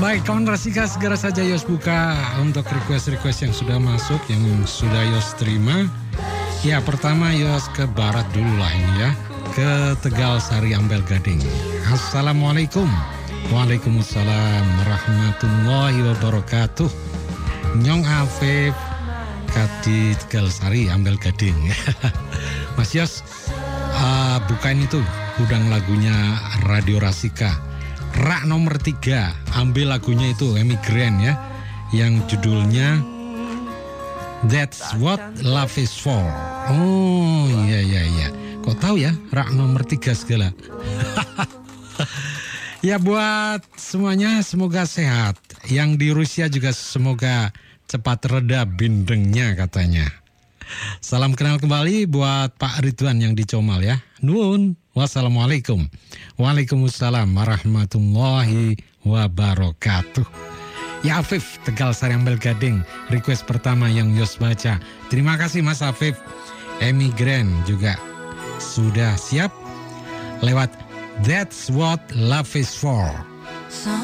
Baik, kawan Rasika, segera saja Yos buka untuk request-request yang sudah masuk, yang sudah Yos terima. Ya, pertama Yos ke barat dulu lah ini ya, ke Tegal Sari Ampel Gading. Assalamualaikum. Waalaikumsalam warahmatullahi wabarakatuh. Nyong Afif Kadi Tegal Sari Ampel Gading. Mas Yos, bukain itu gudang lagunya Radio Rasika. Rak nomor 3, ambil lagunya itu Emigran ya, yang judulnya That's What Love Is For. Oh iya. Kok tahu ya rak nomor 3 segala. Ya, buat semuanya semoga sehat. Yang di Rusia juga semoga cepat reda bindengnya katanya. Salam kenal kembali buat Pak Ridwan yang di Comal ya. Nuhun. Wassalamualaikum. Waalaikumsalam warahmatullahi wabarakatuh. Ya, Afif Tegal Sari Ampel Gading, request pertama yang Yos baca. Terima kasih Mas Afif. Emigran juga sudah siap lewat That's What Love Is For.